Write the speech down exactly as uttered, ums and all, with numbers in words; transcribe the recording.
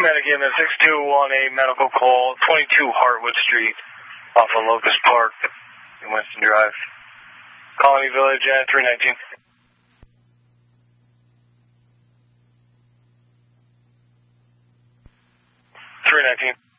Medic in the six two one eight medical call, twenty-two Hartwood Street, off of Locust Park in Winston Drive. Colony Village at three nineteen. three nineteen.